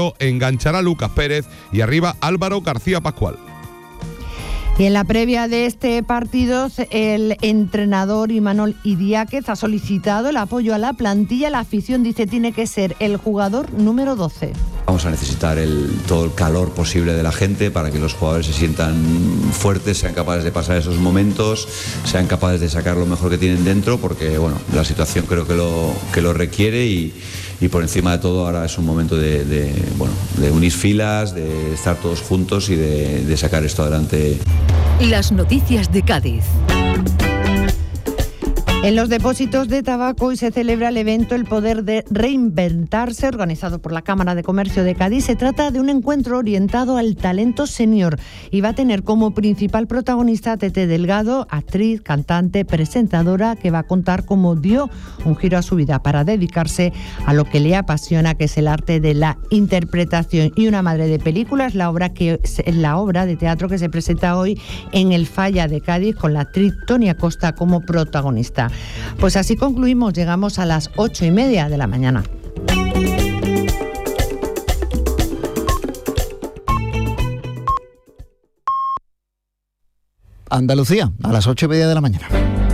Sábado enganchará Lucas Pérez y arriba Álvaro García Pascual. Y en la previa de este partido, el entrenador Imanol Idiáquez ha solicitado el apoyo a la plantilla. La afición dice tiene que ser el jugador número 12. Vamos a necesitar todo el calor posible de la gente para que los jugadores se sientan fuertes, sean capaces de pasar esos momentos, sean capaces de sacar lo mejor que tienen dentro, porque bueno, la situación creo que lo requiere y por encima de todo ahora es un momento de unir filas, de estar todos juntos y de sacar esto adelante. Las noticias de Cádiz. En los depósitos de tabaco hoy se celebra el evento El Poder de Reinventarse, organizado por la Cámara de Comercio de Cádiz. Se trata de un encuentro orientado al talento senior y va a tener como principal protagonista a Tete Delgado, actriz, cantante, presentadora, que va a contar cómo dio un giro a su vida para dedicarse a lo que le apasiona, que es el arte de la interpretación. Y Una madre de películas, la obra de teatro que se presenta hoy en el Falla de Cádiz con la actriz Tony Acosta como protagonista. Pues así concluimos, llegamos a las 8:30 de la mañana. Andalucía, a las 8:30 de la mañana.